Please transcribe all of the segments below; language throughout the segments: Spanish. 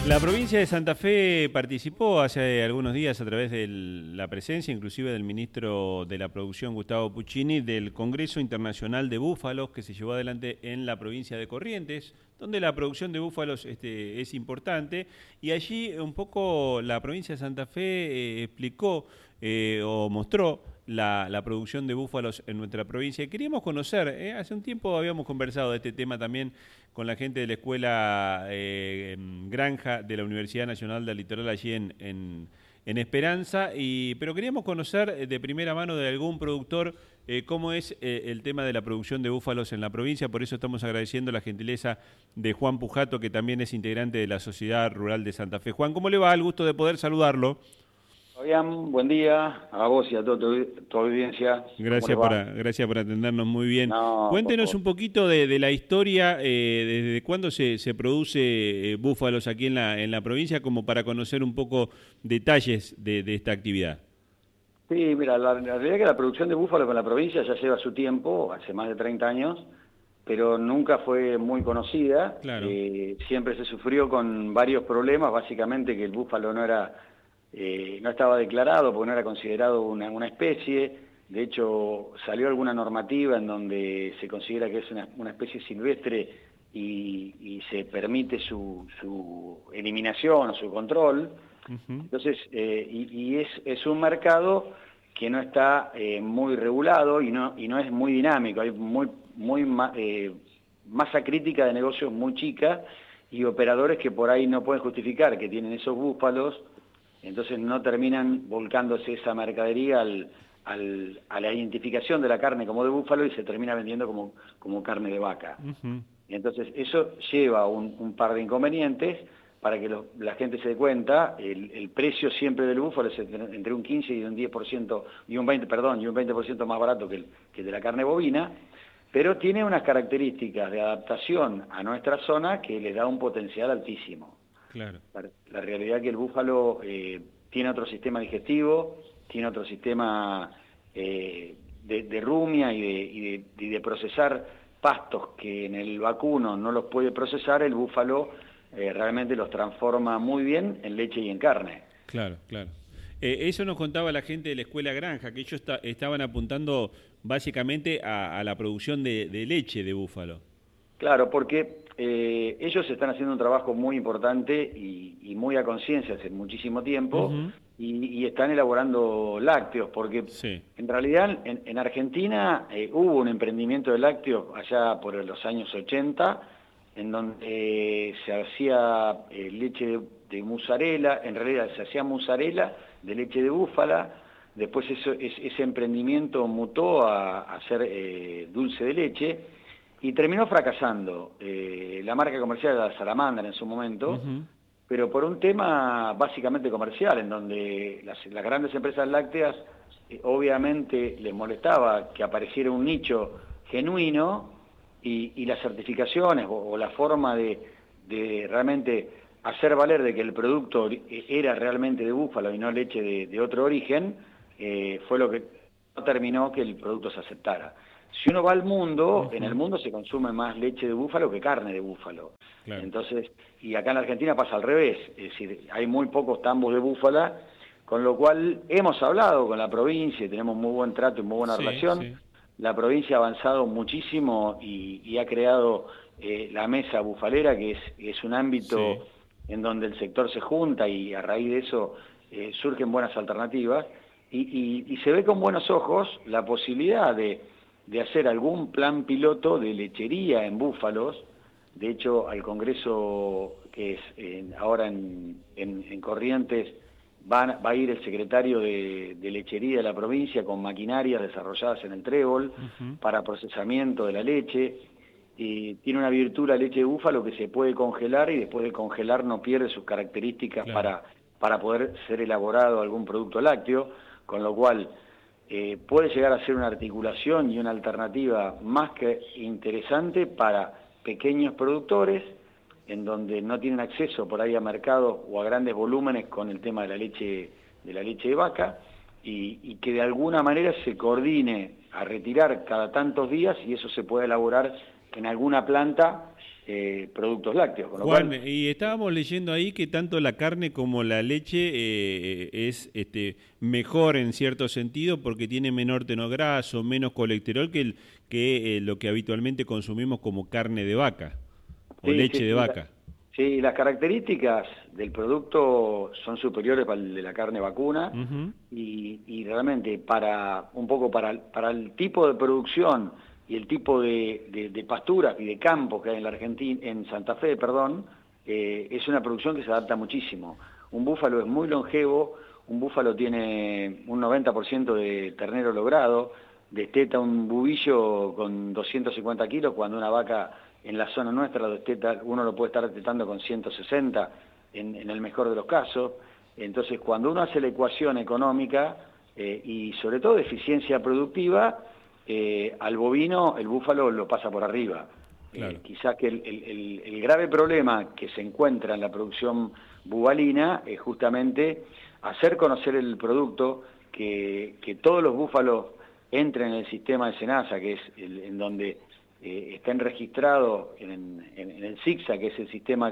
La provincia de Santa Fe participó hace algunos días a través de la presencia inclusive del ministro de la Producción, Gustavo Puccini, del Congreso Internacional de Búfalos que se llevó adelante en la provincia de Corrientes, donde la producción de búfalos es importante, y allí un poco la provincia de Santa Fe explicó o mostró la producción de búfalos en nuestra provincia. Y queríamos conocer, hace un tiempo habíamos conversado de este tema también con la gente de la escuela Granja de la Universidad Nacional del Litoral allí en Esperanza, pero queríamos conocer de primera mano de algún productor cómo es el tema de la producción de búfalos en la provincia. Por eso estamos agradeciendo la gentileza de Juan Pujato, que también es integrante de la Sociedad Rural de Santa Fe. Juan, ¿cómo le va? El gusto de poder saludarlo. Fabián, buen día a vos y a toda tu audiencia. Gracias por atendernos, muy bien. No, Cuéntenos un poquito de la historia, desde cuándo se produce búfalos aquí en la provincia, como para conocer un poco detalles de esta actividad. Sí, mira, la realidad es que la producción de búfalos en la provincia ya lleva su tiempo, hace más de 30 años, pero nunca fue muy conocida. Claro. Siempre se sufrió con varios problemas, básicamente que el búfalo no estaba declarado porque no era considerado una especie. De hecho, salió alguna normativa en donde se considera que es una especie silvestre y se permite su eliminación o su control. Entonces, es un mercado que no está muy regulado y no es muy dinámico. Hay masa crítica de negocios muy chica y operadores que por ahí no pueden justificar que tienen esos búfalos. Entonces no terminan volcándose esa mercadería a la identificación de la carne como de búfalo y se termina vendiendo como carne de vaca. Entonces eso lleva un par de inconvenientes. Para que la gente se dé cuenta, el precio siempre del búfalo es entre un 15 y un 10%, y un 20% más barato que el de la carne bovina, pero tiene unas características de adaptación a nuestra zona que le da un potencial altísimo. Claro. La realidad es que el búfalo tiene otro sistema digestivo, tiene otro sistema de rumia y de procesar pastos que en el vacuno no los puede procesar. El búfalo realmente los transforma muy bien en leche y en carne. Claro, claro. Eso nos contaba la gente de la escuela Granja, que ellos estaban apuntando básicamente a la producción de leche de búfalo. Claro, porque ellos están haciendo un trabajo muy importante y muy a conciencia hace muchísimo tiempo, y están elaborando lácteos, porque sí, en realidad en Argentina hubo un emprendimiento de lácteos allá por los años 80, en donde se hacía leche de mozzarella, en realidad se hacía mozzarella de leche de búfala. Después ese emprendimiento mutó a hacer dulce de leche y terminó fracasando. La marca comercial era la Salamander en su momento, pero por un tema básicamente comercial, en donde las grandes empresas lácteas obviamente les molestaba que apareciera un nicho genuino, y las certificaciones o la forma de realmente hacer valer de que el producto era realmente de búfalo y no leche de otro origen, fue lo que no terminó que el producto se aceptara. Si uno va al mundo, en el mundo se consume más leche de búfalo que carne de búfalo. Claro. Entonces, y acá en Argentina pasa al revés, es decir, hay muy pocos tambos de búfala, con lo cual hemos hablado con la provincia y tenemos muy buen trato y muy buena relación. Sí. La provincia ha avanzado muchísimo y ha creado la mesa bufalera, que es un ámbito en donde el sector se junta y a raíz de eso surgen buenas alternativas, y se ve con buenos ojos la posibilidad de hacer algún plan piloto de lechería en búfalos. De hecho, al Congreso que es ahora en Corrientes, va a ir el secretario de lechería de la provincia con maquinarias desarrolladas en el Trébol para procesamiento de la leche. Y tiene una virtud la leche de búfalo que se puede congelar y después de congelar no pierde sus características, claro, para poder ser elaborado algún producto lácteo, con lo cual puede llegar a ser una articulación y una alternativa más que interesante para pequeños productores en donde no tienen acceso por ahí a mercados o a grandes volúmenes con el tema de la leche de vaca, y que de alguna manera se coordine a retirar cada tantos días y eso se puede elaborar en alguna planta productos lácteos. Con lo Juan, cual, y estábamos leyendo ahí que tanto la carne como la leche es mejor en cierto sentido porque tiene menor tenor menos colesterol que lo que habitualmente consumimos como carne de vaca o sí, leche de sí, vaca. sí, las características del producto son superiores para el de la carne vacuna Ujú. y realmente un poco para el tipo de producción y el tipo de pasturas y de campos que hay en la Argentina, en Santa Fe, perdón, es una producción que se adapta muchísimo. Un búfalo es muy longevo, un búfalo tiene un 90% de ternero logrado, desteta un bubillo con 250 kilos cuando una vaca en la zona nuestra uno lo puede estar destetando con 160 en el mejor de los casos. Entonces, cuando uno hace la ecuación económica y sobre todo de eficiencia productiva, al bovino el búfalo lo pasa por arriba. Claro. Quizás que el grave problema que se encuentra en la producción bubalina es justamente hacer conocer el producto, que todos los búfalos entren en el sistema de SENASA, que es en donde estén registrados en el SIGSA, que es el sistema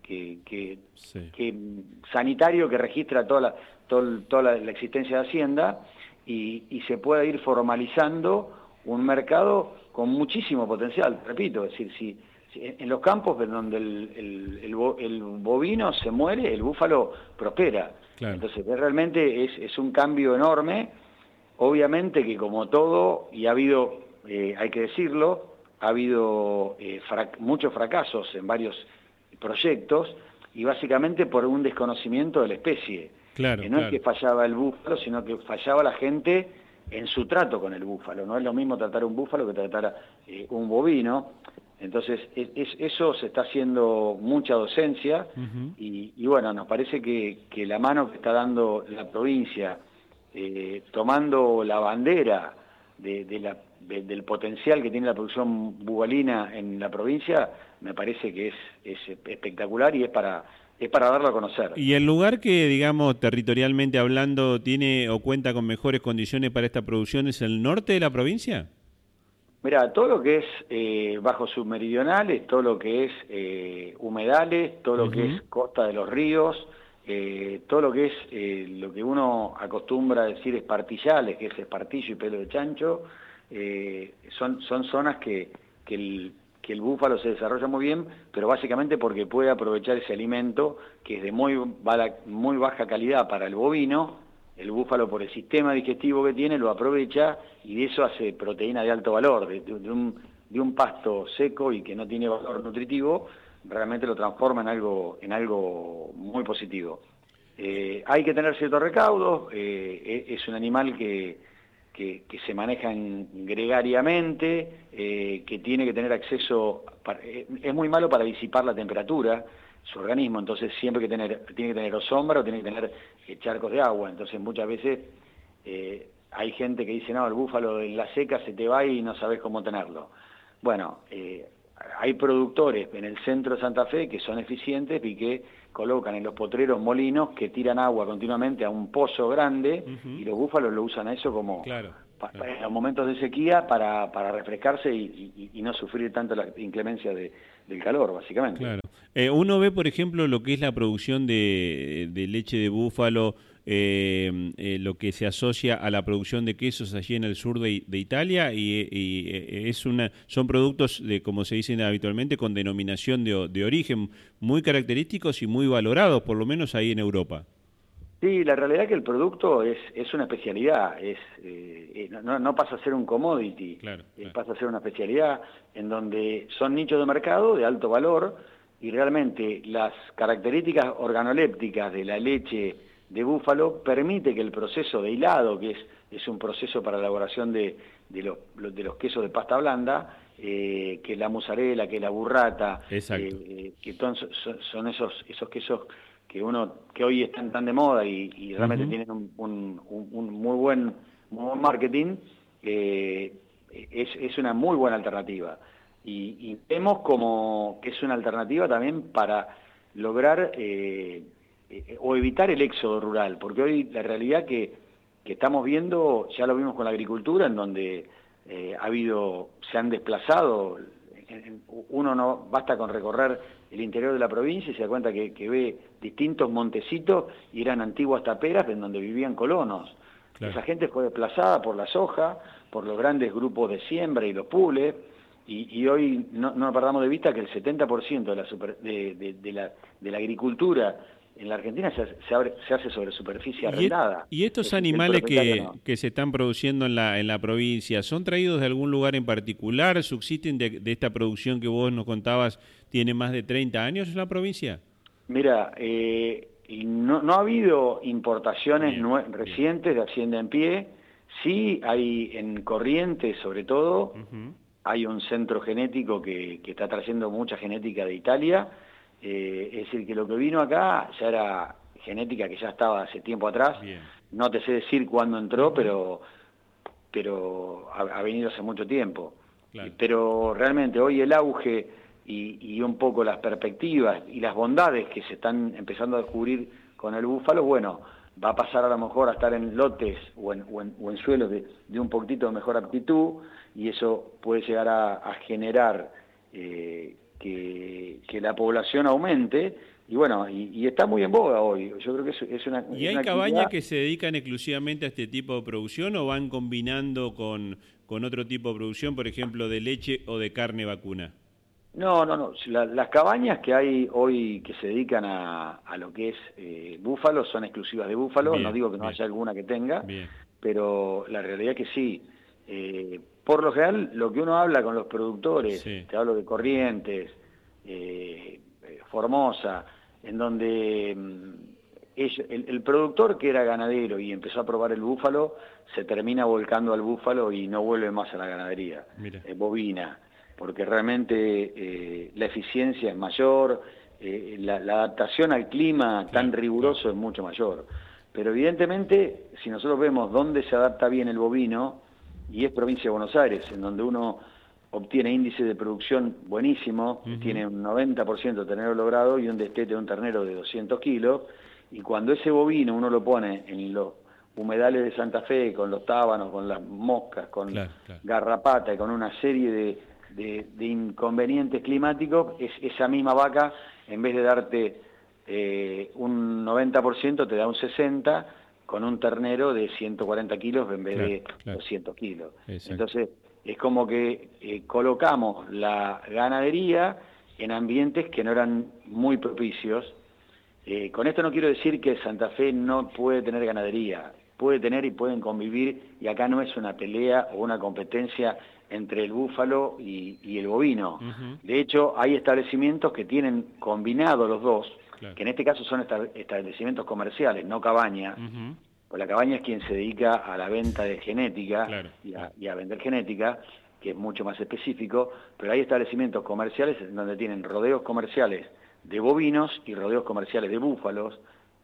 sanitario que registra toda la existencia de Hacienda, y se pueda ir formalizando un mercado con muchísimo potencial, repito, es decir, si en los campos donde el bovino se muere, el búfalo prospera. Claro. Entonces realmente es un cambio enorme, obviamente que como todo, y ha habido, hay que decirlo, ha habido muchos fracasos en varios proyectos, y básicamente por un desconocimiento de la especie. Claro, No es claro. que fallaba el búfalo, sino que fallaba la gente en su trato con el búfalo. No es lo mismo tratar a un búfalo que tratar a un bovino. Entonces, eso se está haciendo mucha docencia, Ujú. y bueno, nos parece que la mano que está dando la provincia, tomando la bandera del potencial que tiene la producción bubalina en la provincia, me parece que es espectacular y es para darlo a conocer. ¿Y el lugar que, digamos, territorialmente hablando, tiene o cuenta con mejores condiciones para esta producción es el norte de la provincia? Mira, todo lo que es bajos submeridionales, todo lo que es humedales, todo lo que Ujú. es costa de los ríos, todo lo que es lo que uno acostumbra a decir espartillales, que es espartillo y pelo de chancho, son zonas que el búfalo se desarrolla muy bien, pero básicamente porque puede aprovechar ese alimento que es de muy baja calidad para el bovino. El búfalo, por el sistema digestivo que tiene, lo aprovecha y de eso hace proteína de alto valor, de un pasto seco y que no tiene valor nutritivo, realmente lo transforma en algo muy positivo. Hay que tener ciertos recaudos, es un animal que se maneja gregariamente, que tiene que tener acceso, es muy malo para disipar la temperatura, su organismo, entonces siempre tiene que tener o sombra o tiene que tener charcos de agua, entonces muchas veces hay gente que dice, no, el búfalo en la seca se te va y no sabes cómo tenerlo. Bueno, hay productores en el centro de Santa Fe que son eficientes y que colocan en los potreros molinos que tiran agua continuamente a un pozo grande, Ujú. y los búfalos lo usan a eso como Claro, claro. en los momentos de sequía para refrescarse y no sufrir tanto la inclemencia del calor, básicamente. Claro. Uno ve, por ejemplo, lo que es la producción de leche de búfalo, lo que se asocia a la producción de quesos allí en el sur de Italia, y son productos, como se dicen habitualmente, con denominación de origen muy característicos y muy valorados, por lo menos ahí en Europa. Sí, la realidad es que el producto es una especialidad, no pasa a ser un commodity, Claro, claro. pasa a ser una especialidad en donde son nichos de mercado de alto valor, y realmente las características organolépticas de la leche de búfalo permite que el proceso de hilado, que es un proceso para la elaboración de los quesos de pasta blanda, que la mozzarella, que la burrata, Exacto. que son esos quesos que hoy están tan de moda y realmente Ujú. tienen un muy buen marketing, es una muy buena alternativa. Y vemos como que es una alternativa también para lograr o evitar el éxodo rural, porque hoy la realidad que estamos viendo, ya lo vimos con la agricultura, en donde se han desplazado uno no basta con recorrer el interior de la provincia y se da cuenta que ve distintos montecitos y eran antiguas taperas en donde vivían colonos. Claro. Esa gente fue desplazada por la soja, por los grandes grupos de siembra y los pules, y hoy no perdamos de vista que el 70% de la agricultura en la Argentina se hace sobre superficie arrendada. ¿Y estos animales que se están produciendo en la provincia, son traídos de algún lugar en particular? ¿Subsisten de esta producción que vos nos contabas, tiene más de 30 años en la provincia? Mira, no ha habido importaciones recientes de Hacienda en Pie. Sí hay en Corrientes, sobre todo, hay un centro genético que está trayendo mucha genética de Italia. Es decir, que lo que vino acá ya era genética que ya estaba hace tiempo atrás. Bien. No te sé decir cuándo entró, pero ha venido hace mucho tiempo. Claro. Pero realmente hoy el auge y un poco las perspectivas y las bondades que se están empezando a descubrir con el búfalo, bueno, va a pasar a lo mejor a estar en lotes o en suelos de un poquitito de mejor aptitud, y eso puede llegar a generar que la población aumente, y bueno, y está muy en boga hoy. Yo creo que es una... ¿Y hay cabañas que se dedican exclusivamente a este tipo de producción o van combinando con otro tipo de producción, por ejemplo, de leche o de carne vacuna? No. Las cabañas que hay hoy que se dedican a lo que es búfalo son exclusivas de búfalo. Bien, no digo que no haya alguna que tenga, pero la realidad es que sí. Por lo general, lo que uno habla con los productores, te hablo de Corrientes, Formosa, en donde el productor que era ganadero y empezó a probar el búfalo, se termina volcando al búfalo y no vuelve más a la ganadería bovina, porque realmente la eficiencia es mayor, la adaptación al clima tan riguroso es mucho mayor. Pero evidentemente, si nosotros vemos dónde se adapta bien el bovino, y es provincia de Buenos Aires, en donde uno obtiene índice de producción buenísimo, tiene un 90% de ternero logrado y un destete de un ternero de 200 kilos, y cuando ese bovino uno lo pone en los humedales de Santa Fe, con los tábanos, con las moscas, con garrapata y con una serie de inconvenientes climáticos, esa misma vaca, en vez de darte un 90%, te da un 60%, con un ternero de 140 kilos en vez de 200 kilos. Exacto. Entonces, es como que colocamos la ganadería en ambientes que no eran muy propicios. Con esto no quiero decir que Santa Fe no puede tener ganadería. Puede tener y pueden convivir, y acá no es una pelea o una competencia entre el búfalo y el bovino. De hecho, hay establecimientos que tienen combinado los dos, que en este caso son establecimientos comerciales, no cabaña. Pues la cabaña es quien se dedica a la venta de genética y a vender genética, que es mucho más específico, pero hay establecimientos comerciales en donde tienen rodeos comerciales de bovinos y rodeos comerciales de búfalos,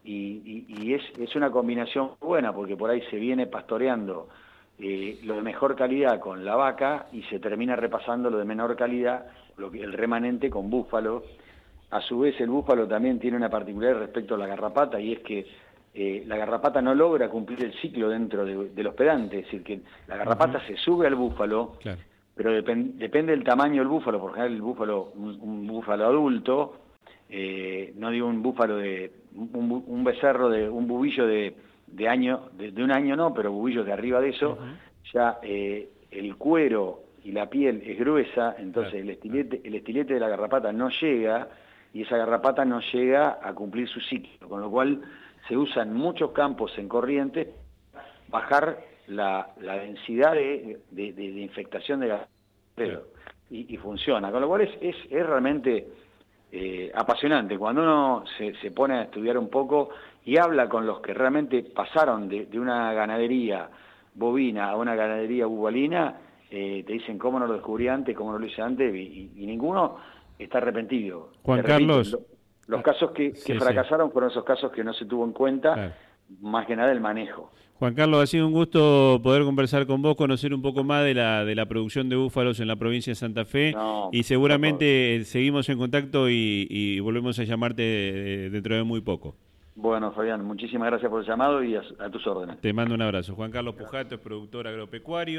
y es una combinación buena, porque por ahí se viene pastoreando lo de mejor calidad con la vaca y se termina repasando lo de menor calidad, el remanente con búfalo. A su vez el búfalo también tiene una particularidad respecto a la garrapata, y es que la garrapata no logra cumplir el ciclo dentro del hospedante, es decir, que la garrapata se sube al búfalo, pero depende del tamaño del búfalo. Por ejemplo, el búfalo, un búfalo adulto, no digo un búfalo un becerro un bubillo de un año no, pero bubillos de arriba de eso, ya el cuero y la piel es gruesa, entonces el estilete de la garrapata no llega, y esa garrapata no llega a cumplir su ciclo, con lo cual se usa en muchos campos en Corrientes bajar la densidad de infectación de garrapata, y funciona, con lo cual es realmente apasionante. Cuando uno se pone a estudiar un poco y habla con los que realmente pasaron de una ganadería bovina a una ganadería bubalina, te dicen cómo no lo descubrí antes, cómo no lo hice antes, y ninguno está arrepentido. Juan Carlos, los casos que fracasaron fueron esos casos que no se tuvo en cuenta, más que nada el manejo. Juan Carlos, ha sido un gusto poder conversar con vos, conocer un poco más de la producción de búfalos en la provincia de Santa Fe, y seguramente seguimos en contacto y volvemos a llamarte dentro de muy poco. Bueno, Fabián, muchísimas gracias por el llamado y a tus órdenes. Te mando un abrazo. Juan Carlos Pujato es productor agropecuario.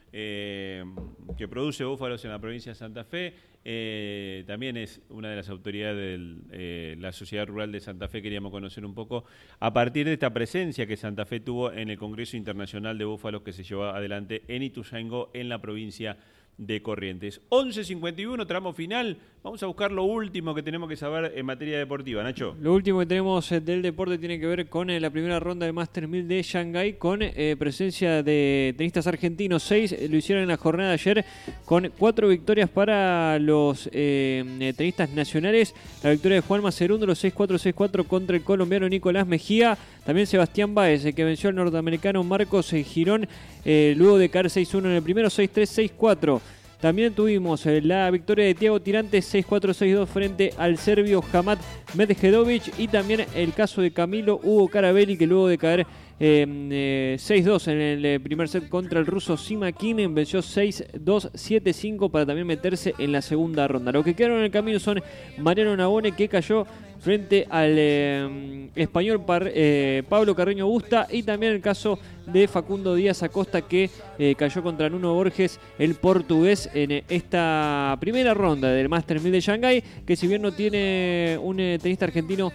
que produce búfalos en la provincia de Santa Fe. También es una de las autoridades de la Sociedad Rural de Santa Fe. Queríamos conocer un poco a partir de esta presencia que Santa Fe tuvo en el Congreso Internacional de Búfalos que se llevó adelante en Ituzaingó, en la provincia de Corrientes. 11:51, tramo final. Vamos a buscar lo último que tenemos que saber en materia deportiva, Nacho. Lo último que tenemos del deporte tiene que ver con la primera ronda del Masters 1000 de Shanghái, con presencia de tenistas argentinos. 6 lo hicieron en la jornada de ayer, con 4 victorias para los tenistas nacionales. La victoria de Juan Macerundo, los 6-4, 6-4 contra el colombiano Nicolás Mejía. También Sebastián Báez, que venció al norteamericano Marcos Girón, luego de caer 6-1 en el primero, 6-3, 6-4. También tuvimos la victoria de Thiago Tirante 6-4, 6-2 frente al serbio Hamad Medjedovic, y también el caso de Camilo Hugo Carabelli, que luego de caer 6-2 en el primer set contra el ruso Simakin, venció 6-2, 7-5 para también meterse en la segunda ronda. Los que quedaron en el camino son Mariano Navone, que cayó frente al español Pablo Carreño Busta, y también el caso de Facundo Díaz Acosta, que cayó contra Nuno Borges, el portugués, en esta primera ronda del Masters 1000 de Shanghái, que si bien no tiene un tenista argentino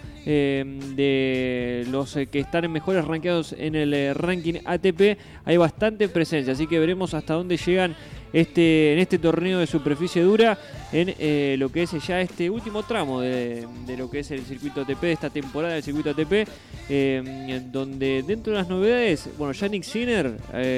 de los que están mejores rankeados en el ranking ATP, hay bastante presencia, así que veremos hasta dónde llegan en este torneo de superficie dura, en lo que es ya este último tramo de lo que es el circuito ATP, de esta temporada del circuito ATP, donde dentro de las novedades, bueno, Jannik Sinner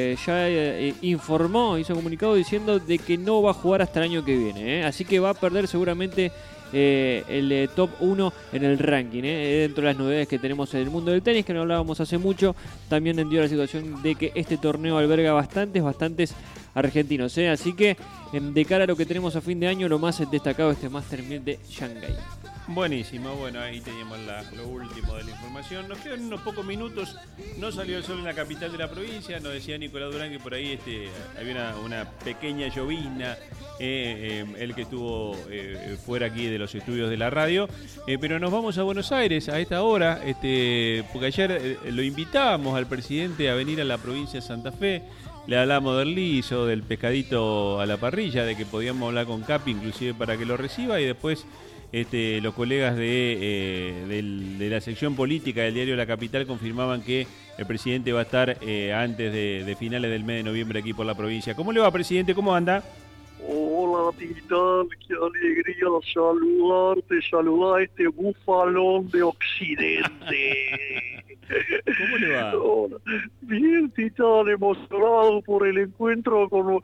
informó, hizo un comunicado diciendo de que no va a jugar hasta el año que viene, así que va a perder seguramente el top 1 en el ranking, dentro de las novedades que tenemos en el mundo del tenis, que no hablábamos hace mucho. También dio la situación de que este torneo alberga bastantes argentinos, así que de cara a lo que tenemos a fin de año, lo más destacado este Masters 1000 de Shanghái. Buenísimo, bueno, ahí teníamos lo último de la información. Nos quedan unos pocos minutos. No salió el sol en la capital de la provincia. Nos decía Nicolás Durán que por ahí había una pequeña llovizna, él que estuvo fuera aquí de los estudios de la radio. Pero nos vamos a Buenos Aires a esta hora, porque ayer lo invitábamos al presidente a venir a la provincia de Santa Fe. Le hablamos del liso, del pescadito a la parrilla, de que podíamos hablar con Capi inclusive para que lo reciba, y después los colegas de la sección política del diario La Capital confirmaban que el presidente va a estar antes de finales del mes de noviembre aquí por la provincia. ¿Cómo le va, presidente? ¿Cómo anda? Hola, Titán, qué alegría saludar a este búfalo de Occidente. ¿Cómo le va? Hola. Bien, Titán, emocionado por el encuentro con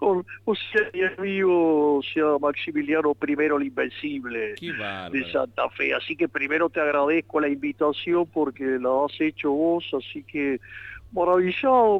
mi amigo, Maximiliano I el Invencible de Santa Fe. Así que primero te agradezco la invitación porque la has hecho vos, así que maravillado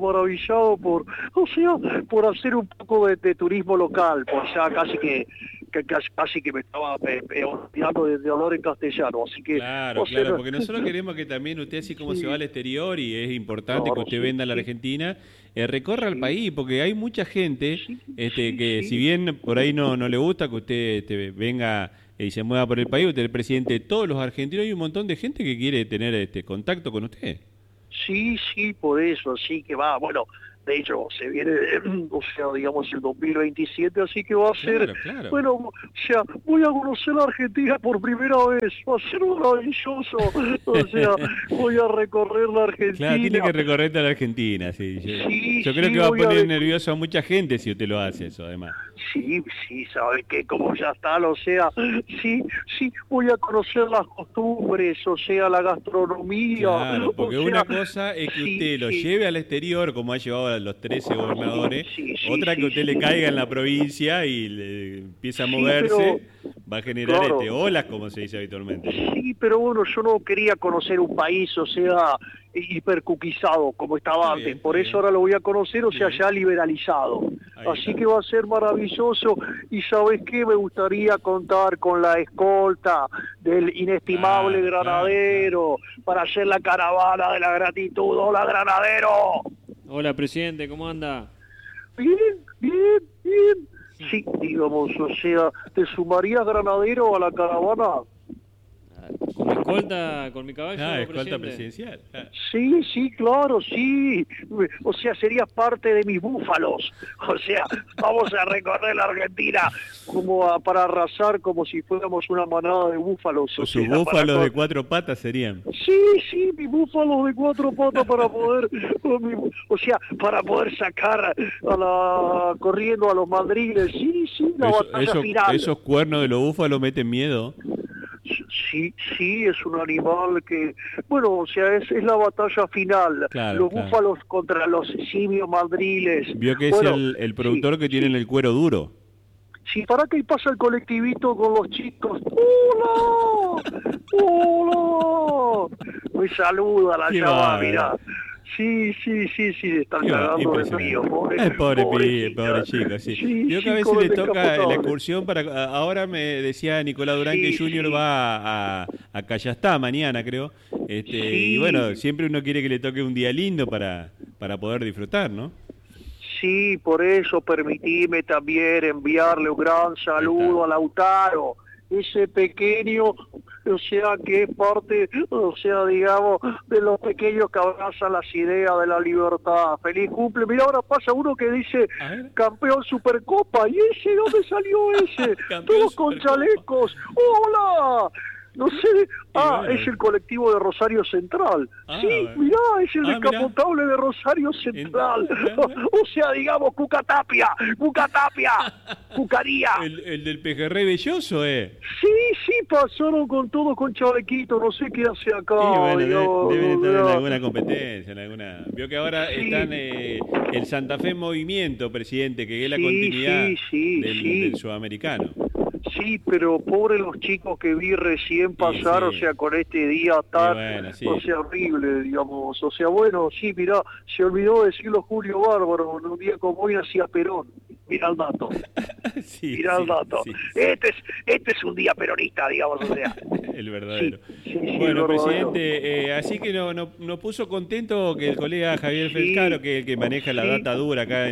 por hacer un poco de turismo local, pues ya casi que me estaba olvidando de hablar en castellano, así que claro, porque nosotros queremos que también usted, así como se va al exterior, y es importante que usted venda a la Argentina, recorra el país, porque hay mucha gente si bien por ahí no le gusta que usted venga y se mueva por el país, usted es el presidente de todos los argentinos, hay un montón de gente que quiere tener contacto con usted. Sí, por eso, así que va, bueno, de hecho, se viene, digamos, el 2027, así que va a ser, claro. Bueno, voy a conocer la Argentina por primera vez, va a ser maravilloso, voy a recorrer la Argentina. Claro, tiene que recorrer toda la Argentina, sí. Yo creo que va a poner nervioso a mucha gente si usted lo hace eso, además. Sí, sabe que como ya está, sí, voy a conocer las costumbres, la gastronomía. Claro, porque una cosa es que usted lo lleve al exterior, como ha llevado a los 13 gobernadores, otra que usted le caiga en la provincia y le empieza a moverse, va a generar olas, como se dice habitualmente. Sí, pero bueno, yo no quería conocer un país, hipercuquizado como estaba antes, por eso ahora lo voy a conocer, ya liberalizado. Así que va a ser maravilloso, y ¿sabes qué? Me gustaría contar con la escolta del inestimable Granadero para hacer la caravana de la gratitud. ¡Hola, Granadero! Hola, presidente, ¿cómo anda? Bien. Sí, digamos, ¿te sumarías, Granadero, a la caravana? Como escolta con mi caballo. Escolta presidencial. Sí, claro, sí. O sea, sería parte de mis búfalos. O sea, vamos a recorrer la Argentina para arrasar como si fuéramos una manada de búfalos. Sus búfalos de 4 patas serían. Sí, mis búfalos de 4 patas para poder, para poder sacar corriendo a los madriles. Sí, la batalla final. ¿Esos cuernos de los búfalos meten miedo? Sí, es un animal que, es la batalla final. Los búfalos contra los simios madriles. Vio que es el productor que tiene el cuero duro. Sí, para que pasa el colectivito con los chicos. ¡Hola! Me saluda la chava, mirá. Sí, están cagando de frío, pobre chico, sí. Yo que a veces le toca la excursión ahora me decía Nicolás Durán que Junior va a Callastá mañana, creo. Y bueno, siempre uno quiere que le toque un día lindo para poder disfrutar, ¿no? Sí, por eso permitime también enviarle un gran saludo a Lautaro, ese pequeño, que es parte, digamos, de los pequeños que abrazan las ideas de la libertad. Feliz cumple. Mira, ahora pasa uno que dice campeón Supercopa. ¿Y ese dónde salió ese? Todos con chalecos. ¡Hola! No sé, es el colectivo de Rosario Central. Mirá, es el descapotable de Rosario Central. Digamos, Cucatapia, Cucaría. El del pejerrey belloso, Sí, pasaron todos con chalequitos, no sé qué hace acá. Deben estar en alguna competencia, Vio que ahora están el Santa Fe en movimiento, presidente, que es la continuidad del sudamericano. Sí, pero pobre los chicos que vi recién pasar, con este día tan, horrible, digamos. Mirá, se olvidó decirlo Julio Bárbaro, en un día como hoy hacía Perón. Mirá el dato. Mirá el dato. Este es un día peronista, digamos, El verdadero. Bueno, presidente, así que nos puso contento que el colega Javier Felcaro, que maneja la data dura acá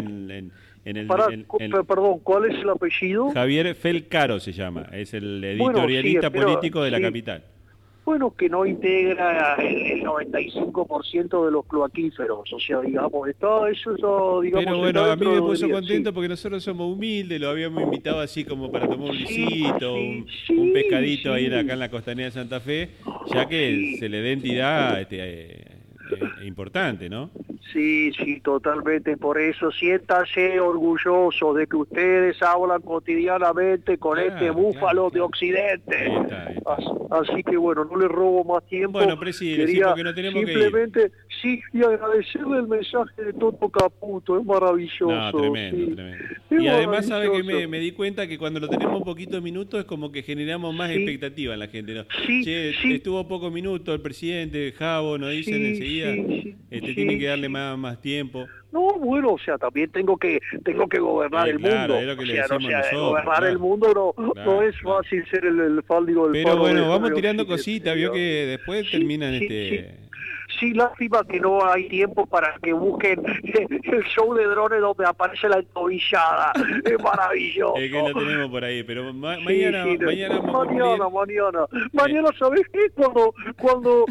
perdón, ¿cuál es el apellido? Javier Felcaro se llama, es el editorialista político de la capital. Bueno, que no integra el 95% de los cloaquíferos, digamos, Pero bueno, a mí me puso contento porque nosotros somos humildes, lo habíamos invitado así como para tomar un lisito, un pescadito ahí acá en la costanera de Santa Fe, ya que se le dé entidad importante, ¿no? Sí, totalmente. Por eso siéntanse orgullosos de que ustedes hablan cotidianamente con este búfalo de Occidente. Ahí está. Así que no le robo más tiempo. Bueno, presidente, porque no tenemos simplemente, que ir. Y agradecerle el mensaje de Toto Caputo, es maravilloso. No, tremendo. Y además, ¿sabe que me di cuenta que cuando lo tenemos un poquito de minutos es como que generamos más expectativa en la gente, ¿no? Estuvo pocos minutos el presidente, Javo, nos dicen enseguida, tiene que darle más tiempo. No, también tengo que gobernar el mundo. Es lo que le decimos nosotros, gobernar el mundo no es fácil ser el fáldigo del Pero bueno, vamos tirando cositas, vio que después terminan Sí, lástima que no hay tiempo para que busquen el show de drones donde aparece la entobillada. Es maravilloso. Es que lo tenemos por ahí, pero mañana ¿sabés qué? Cuando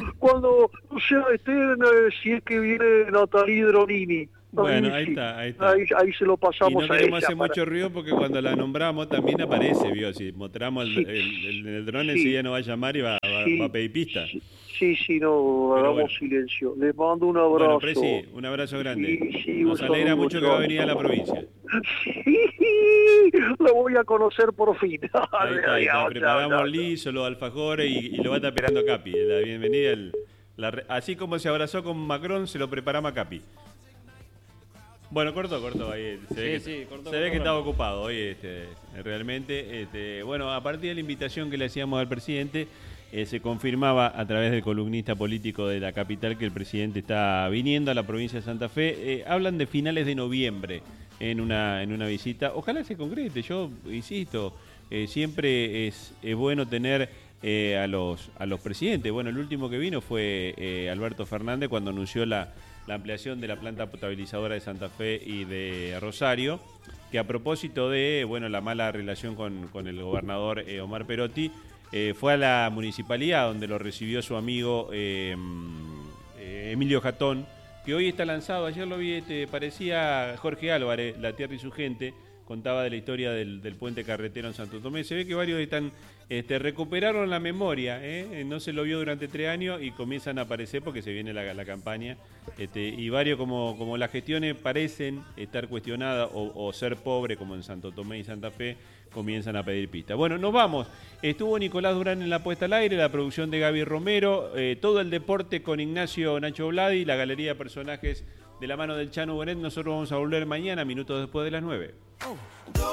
si es que viene Natalie Dronini. Bueno, ahí está. Ahí se lo pasamos y no queremos hacer mucho ruido porque cuando la nombramos también aparece, vio, si mostramos el dron enseguida nos va a llamar y va a pedir pista. Hagamos silencio. Les mando un abrazo. Bueno, Presi, un abrazo grande. Nos alegra mucho que va a venir a la provincia. Lo voy a conocer por fin. Ahí está. Preparamos liso, los alfajores y lo va a estar esperando Capi. La bienvenida, así como se abrazó con Macron, se lo preparamos a Capi. Bueno, cortó ahí. Se ve que estaba ocupado hoy, realmente. Bueno, a partir de la invitación que le hacíamos al presidente, se confirmaba a través del columnista político de la capital que el presidente está viniendo a la provincia de Santa Fe. Hablan de finales de noviembre en una visita. Ojalá se concrete, yo insisto, siempre es bueno tener a los presidentes. Bueno, el último que vino fue Alberto Fernández cuando anunció la ampliación de la planta potabilizadora de Santa Fe y de Rosario, que a propósito de la mala relación con el gobernador Omar Perotti, fue a la municipalidad donde lo recibió su amigo Emilio Jatón, que hoy está lanzado. Ayer lo vi, parecía Jorge Álvarez, La Tierra y su gente, contaba de la historia del puente carretero en Santo Tomé. Se ve que varios están recuperaron la memoria, no se lo vio durante 3 años y comienzan a aparecer porque se viene la campaña. Y varios, como las gestiones parecen estar cuestionadas o ser pobres, como en Santo Tomé y Santa Fe, comienzan a pedir pistas. Bueno, nos vamos. Estuvo Nicolás Durán en la puesta al aire, la producción de Gaby Romero, todo el deporte con Ignacio Nacho Bladi, la galería de personajes de la mano del Chano Bonet. Nosotros vamos a volver mañana, minutos después de las 9.